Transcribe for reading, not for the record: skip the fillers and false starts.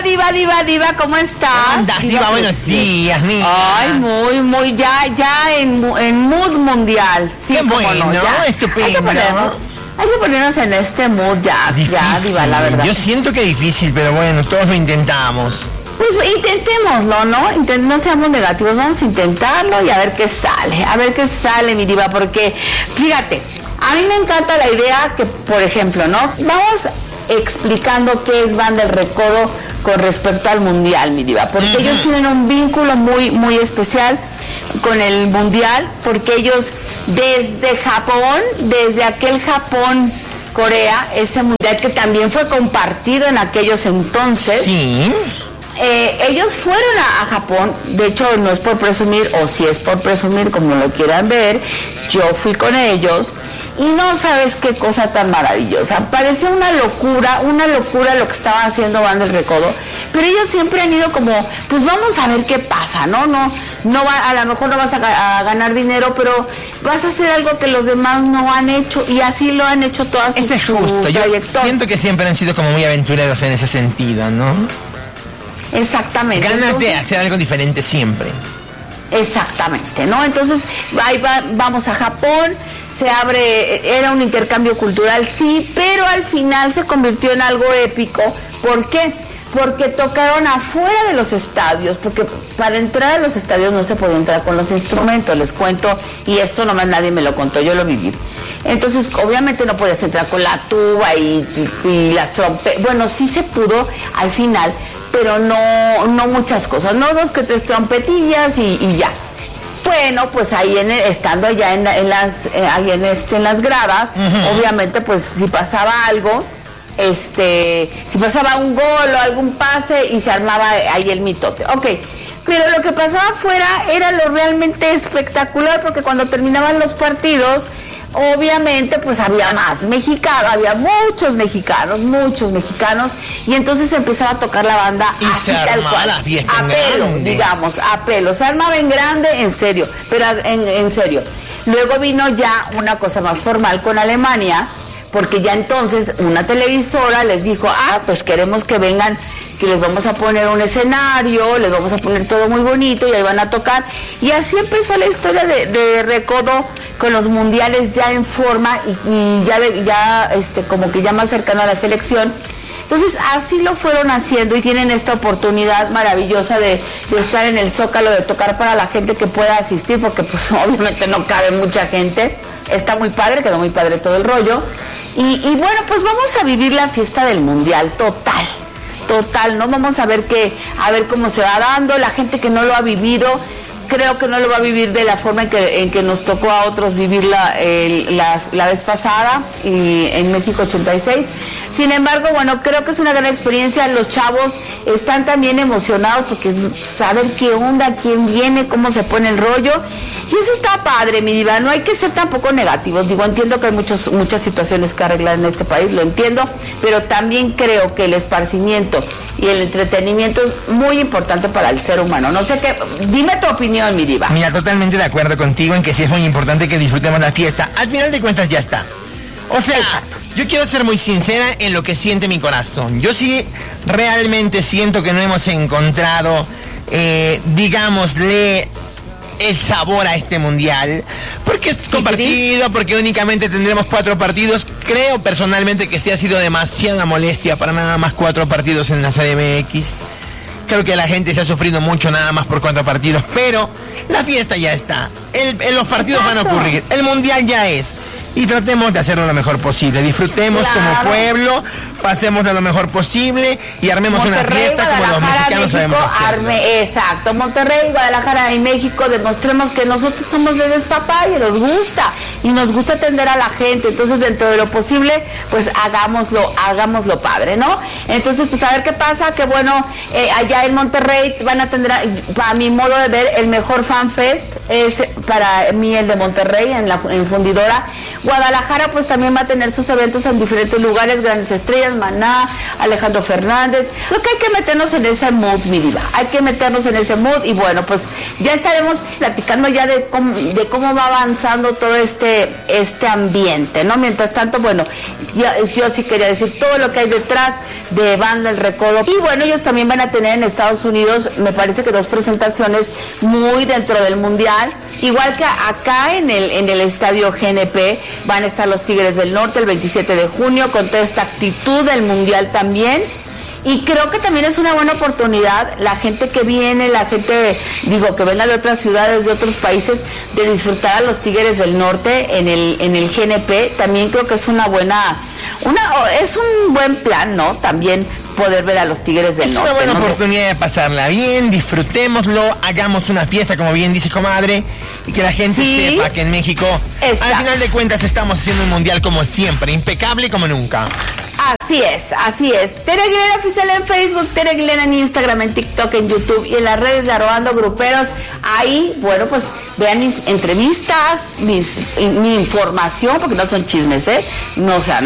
Diva, ¿cómo estás? ¿Andas, Diva? Buenos días, niña. Ay, muy, ya en mood mundial. Sí, qué bueno, no, ya. Estupendo. Hay que ponernos en este mood ya, Diva, la verdad. Yo siento que es difícil, pero bueno, todos lo intentamos. Pues intentémoslo, ¿no? No seamos negativos, vamos a intentarlo y a ver qué sale, mi Diva, porque, fíjate, a mí me encanta la idea que, por ejemplo, ¿no? Vamos explicando qué es Banda El Recodo con respecto al Mundial, mi Diva, porque ellos tienen un vínculo muy especial con el Mundial, porque ellos desde Japón, desde aquel Japón-Corea, ese Mundial que también fue compartido en aquellos entonces, sí. Ellos fueron a Japón, de hecho no es por presumir, o si es por presumir, como lo quieran ver, yo fui con ellos, y no sabes qué cosa tan maravillosa, parecía una locura lo que estaba haciendo Banda El Recodo, pero ellos siempre han ido como, pues vamos a ver qué pasa, no a lo mejor no vas a ganar dinero, pero vas a hacer algo que los demás no han hecho, y así lo han hecho todas sus trayectorias. Eso es justo, yo siento que siempre han sido como muy aventureros en ese sentido, ¿no? Exactamente. Ganas de hacer algo diferente siempre. Exactamente, ¿no? Entonces, vamos a Japón, se abre, era un intercambio cultural, sí, pero al final se convirtió en algo épico. ¿Por qué? Porque tocaron afuera de los estadios, porque para entrar a los estadios no se podía entrar con los instrumentos, les cuento, y esto nomás nadie me lo contó, yo lo viví. Entonces, obviamente no podías entrar con la tuba y las trompetas, bueno, sí se pudo al final, pero no muchas cosas, no 2 que 3 trompetillas y ya. Bueno, pues ahí estando allá en las gradas, obviamente pues si pasaba algo, si pasaba un gol o algún pase y se armaba ahí el mitote. Ok, pero lo que pasaba afuera era lo realmente espectacular, porque cuando terminaban los partidos, obviamente pues había más mexicanos, había muchos mexicanos, y entonces empezaba a tocar la banda y así, se armaba la fiesta a pelo, grande. digamos, a pelo, se armaba en grande, en serio, pero en serio. Luego vino ya una cosa más formal con Alemania, porque ya entonces una televisora les dijo, pues queremos que vengan, que les vamos a poner un escenario, les vamos a poner todo muy bonito y ahí van a tocar. Y así empezó la historia de Recodo con los mundiales ya en forma y ya como que ya más cercano a la selección. Entonces así lo fueron haciendo y tienen esta oportunidad maravillosa de estar en el Zócalo, de tocar para la gente que pueda asistir, porque pues obviamente no cabe mucha gente. Está muy padre, quedó muy padre todo el rollo. Y bueno, pues vamos a vivir la fiesta del Mundial, total, ¿no? Vamos a ver cómo se va dando. La gente que no lo ha vivido, creo que no lo va a vivir de la forma en que nos tocó a otros vivir la vez pasada, y en México 86. Sin embargo, bueno, creo que es una gran experiencia. Los chavos están también emocionados porque saben qué onda, quién viene, cómo se pone el rollo. Y eso está padre, mi Diva. No hay que ser tampoco negativos. Digo, entiendo que hay muchas situaciones que arreglar en este país, lo entiendo, pero también creo que el esparcimiento y el entretenimiento es muy importante para el ser humano. No sé qué, dime tu opinión, mi Diva. Mira, totalmente de acuerdo contigo en que sí es muy importante que disfrutemos la fiesta. Al final de cuentas ya está. O sea, exacto. Yo quiero ser muy sincera en lo que siente mi corazón. Yo sí realmente siento que no hemos encontrado, digámosle, el sabor a este mundial, porque es compartido, porque únicamente tendremos 4 partidos. Creo personalmente que sí ha sido demasiada molestia para nada más 4 partidos en la CDMX. Creo que la gente se ha sufrido mucho nada más por 4 partidos, pero la fiesta ya está. Los partidos van a ocurrir, el mundial ya es. Y tratemos de hacerlo lo mejor posible. Disfrutemos como pueblo, pasemos de lo mejor posible y armemos Monterrey, una fiesta como los mexicanos sabemos hacerlo. Exacto, Monterrey, Guadalajara y México, demostremos que nosotros somos de despapalle, nos gusta, y nos gusta atender a la gente. Entonces, dentro de lo posible, pues hagámoslo padre, ¿no? Entonces, pues a ver qué pasa, que bueno, allá en Monterrey van a tener, para mi modo de ver, el mejor fan fest es para mí el de Monterrey, en Fundidora. Guadalajara pues también va a tener sus eventos en diferentes lugares, Grandes Estrellas, Maná, Alejandro Fernández. Lo que hay que meternos en ese mood, mi Diva, hay que meternos en ese mood, y bueno, pues ya estaremos platicando ya de cómo va avanzando todo este ambiente, ¿no? Mientras tanto, bueno, yo sí quería decir todo lo que hay detrás de Banda El Recodo. Y bueno, ellos también van a tener en Estados Unidos, me parece que 2 presentaciones muy dentro del Mundial. Igual que acá en el estadio GNP van a estar los Tigres del Norte el 27 de junio con toda esta actitud del Mundial también. Y creo que también es una buena oportunidad la gente que viene, la gente, que venga de otras ciudades, de otros países, de disfrutar a los Tigres del Norte en el GNP. También creo que es es un buen plan, ¿no? También poder ver a los Tigres del Norte. Es una buena oportunidad de pasarla bien, disfrutémoslo, hagamos una fiesta, como bien dice comadre, y que la gente sepa que en México, al final de cuentas, estamos haciendo un mundial como siempre, impecable como nunca. Así es. Tere Aguilera Oficial en Facebook, Tere Aguilera en Instagram, en TikTok, en YouTube y en las redes de Arrobando Gruperos. Ahí, bueno, pues vean mis entrevistas, mi información, porque no son chismes, ¿eh? No, o sea,